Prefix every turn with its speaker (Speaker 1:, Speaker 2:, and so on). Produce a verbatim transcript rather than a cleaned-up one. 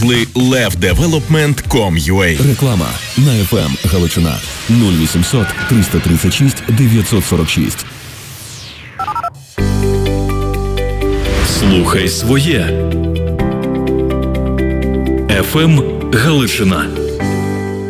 Speaker 1: допомогли лев девелопмент крапка ком крапка ю а.
Speaker 2: Реклама на еф ем Галичина нуль вісімсот триста тридцять шість дев'ятсот сорок шість.
Speaker 3: Слухай своє. еф ем Галичина.